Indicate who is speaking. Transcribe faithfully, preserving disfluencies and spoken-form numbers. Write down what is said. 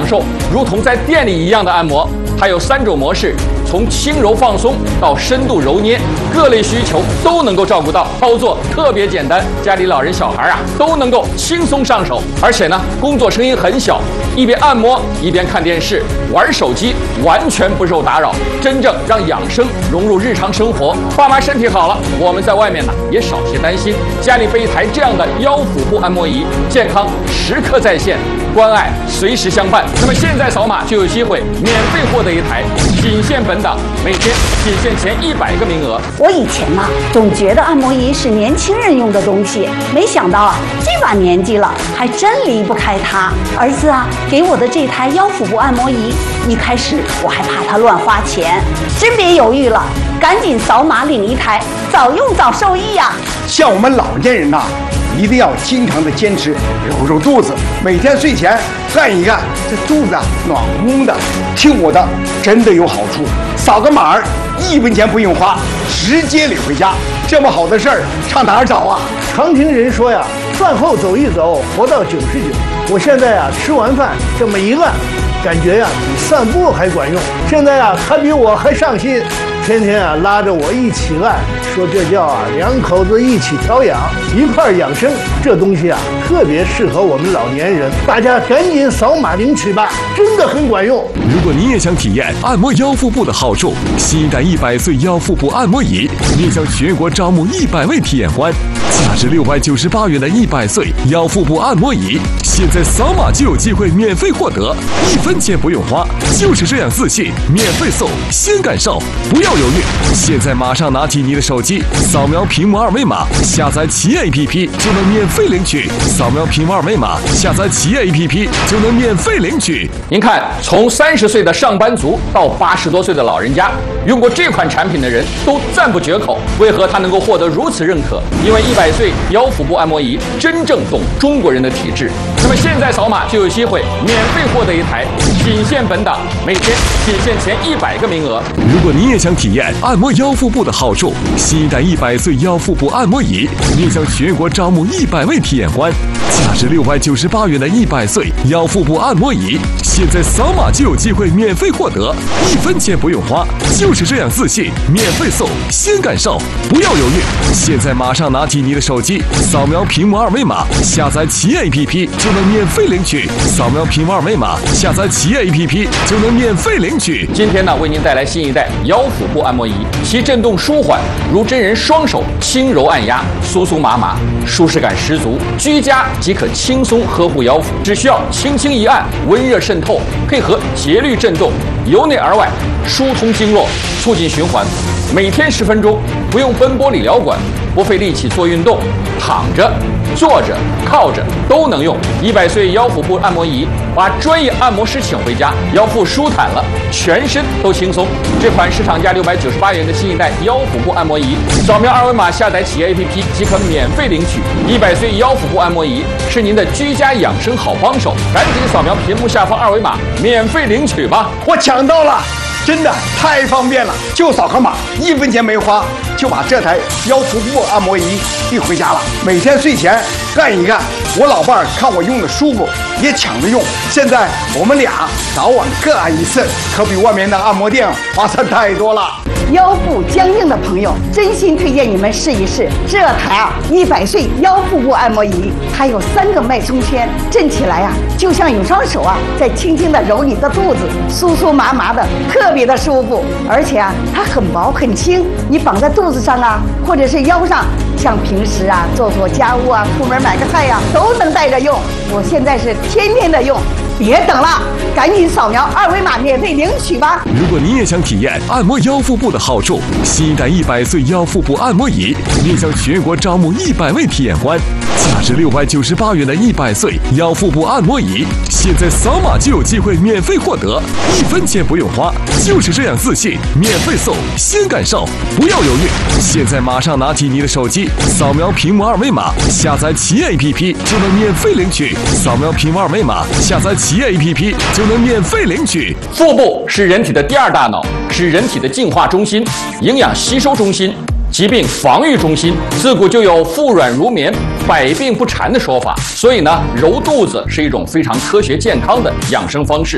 Speaker 1: 受如同在店里一样的按摩。它有三种模式，从轻柔放松到深度揉捏，各类需求都能够照顾到，操作特别简单，家里老人小孩啊都能够轻松上手。而且呢，工作声音很小，一边按摩一边看电视、玩手机，完全不受打扰，真正让养生融入日常生活。爸妈身体好了，我们在外面呢也少些担心，家里备一台这样的腰腹部按摩仪，健康时刻在线，关爱随时相伴。那么现在扫码就有机会免费获得一台，仅限本档，每天仅限前一百个名额。
Speaker 2: 我以前呢、啊、总觉得按摩仪是年轻人用的东西，没想到啊这把年纪了还真离不开它。儿子啊给我的这台腰腹部按摩仪，一开始我还怕它乱花钱，真别犹豫了，赶紧扫码领一台，早用早受益呀、啊。
Speaker 3: 像我们老年人呐、啊，一定要经常的坚持揉揉肚子，每天睡前干一干，这肚子啊暖乎乎的。听我的，真的有好处。扫个码儿，一分钱不用花，直接领回家。这么好的事儿，上哪儿找啊？
Speaker 4: 常听人说呀，饭后走一走，活到九十九。我现在啊，吃完饭这么一按，感觉呀比散步还管用。现在啊，他比我还上心。天天啊拉着我一起按，说这叫啊两口子一起调养，一块养生。这东西啊特别适合我们老年人，大家赶紧扫码领取吧，真的很管用。
Speaker 5: 如果你也想体验按摩腰腹部的好处，新一代一百岁腰腹部按摩仪面向全国招募一百位体验官，价值六百九十八元的一百岁腰腹部按摩仪，现在扫码就有机会免费获得，一分钱不用花，就是这样自信，免费送，先感受，不要犹豫，现在马上拿起你的手机，扫描屏幕二维码，下载企业 A P P 就能免费领取。扫描屏幕二维码，下载企业 A P P 就能免费领取。
Speaker 1: 您看，从三十岁的上班族到八十多岁的老人家，用过这款产品的人都赞不绝口。为何它能够获得如此认可？因为一百岁腰腹部按摩仪真正懂中国人的体质。那么现在扫码就有机会免费获得一台，仅限本档，每天仅限前一百个名额。
Speaker 5: 如果你也想体验按摩腰腹部的好处，新一代一百岁腰腹部按摩仪面向全国招募一百位体验官，价值六百九十八元的一百岁腰腹部按摩仪，现在扫码就有机会免费获得，一分钱不用花，就是这样自信，免费送，先感受，不要犹豫，现在马上拿起你的手机，扫描屏幕二维码，下载企业 A P P 就能免费领取。扫描屏幕二维码，下载企业 A P P 就能免费领取。
Speaker 1: 今天呢，为您带来新一代腰腹部按摩仪，其震动舒缓，如真人双手轻柔按压，酥酥麻麻，舒适感十足，居家即可轻松呵护腰腹，只需要轻轻一按，温热渗透，配合节律震动，由内而外疏通经络，促进循环。每天十分钟，不用奔波理疗馆，不费力气做运动，躺着、坐着、靠着都能用。一百岁腰腹部按摩仪，把专业按摩师请回家，腰腹舒坦了，全身都轻松。这款市场价六百九十八元的新一代腰腹部按摩仪，扫描二维码下载企业 A P P 即可免费领取。一百岁腰腹部按摩仪是您的居家养生好帮手，赶紧扫描屏幕下方二维码，免费领取吧！
Speaker 3: 我抢到了，真的太方便了，就扫个码，一分钱没花，就把这台腰腹部按摩仪递回家了。每天睡前干一干，我老伴儿看我用的舒服，也抢着用。现在我们俩早晚各按一次，可比外面的按摩店划算太多了。
Speaker 2: 腰部僵硬的朋友，真心推荐你们试一试这台啊一百岁腰腹部按摩仪。它有三个脉冲圈，震起来啊，就像有双手啊在轻轻的揉你的肚子，酥酥麻麻的，特别的舒服。而且啊，它很薄很轻，你绑在肚子上啊，或者是腰上，像平时啊做做家务啊，出门买个菜呀、啊，都能带着用。我现在是天天的用。别等了，赶紧扫描二维码免费领取吧！
Speaker 5: 如果你也想体验按摩腰腹部的好处，新一代一百岁腰腹部按摩仪面向全国招募一百位体验官，价值六百九十八元的一百岁腰腹部按摩仪，现在扫码就有机会免费获得，一分钱不用花，就是这样自信，免费送，先感受，不要犹豫，现在马上拿起你的手机，扫描屏幕二维码，下载企业 A P P 就能免费领取。扫描屏幕二维码，下载企业 A P P 就能免费领取。
Speaker 1: 腹部是人体的第二大脑，是人体的净化中心、营养吸收中心、疾病防御中心。自古就有腹软如绵、百病不缠的说法，所以呢，揉肚子是一种非常科学健康的养生方式。